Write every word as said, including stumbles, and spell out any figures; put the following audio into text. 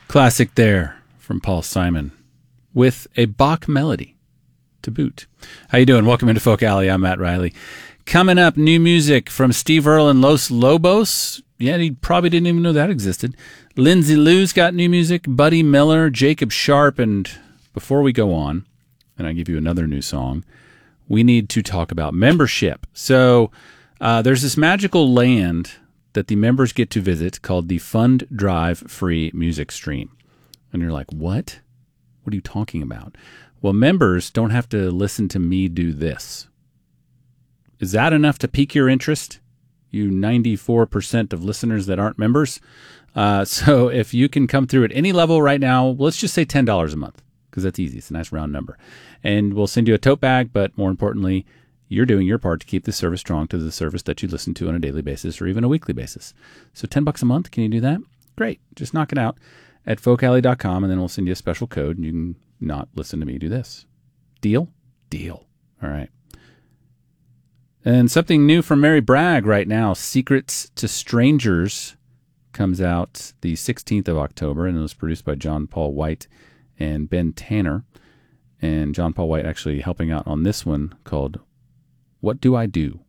Classic there from Paul Simon with a Bach melody to boot. How you doing? Welcome into Folk Alley. I'm Matt Riley. Coming up, new music from Steve Earle and Los Lobos. Yeah, he probably didn't even know that existed. Lindsay Lou's got new music. Buddy Miller, Jacob Sharp. And before we go on, and I give you another new song, we need to talk about membership. So uh, there's this magical land that the members get to visit called the Fund Drive Free Music Stream. And you're like, what? What are you talking about? Well, members don't have to listen to me do this. Is that enough to pique your interest? You ninety-four percent of listeners that aren't members. Uh, so if you can come through at any level right now, let's just say ten dollars a month, because that's easy. It's a nice round number. And we'll send you a tote bag, but more importantly, you're doing your part to keep the service strong to the service that you listen to on a daily basis or even a weekly basis. So ten bucks a month, can you do that? Great. Just knock it out at folk alley dot com, and then we'll send you a special code, and you can not listen to me do this. Deal? Deal. All right. And something new from Mary Bragg right now, Secrets to Strangers, comes out the sixteenth of October, and it was produced by John Paul White and Ben Tanner. And John Paul White actually helping out on this one called What Do I Do?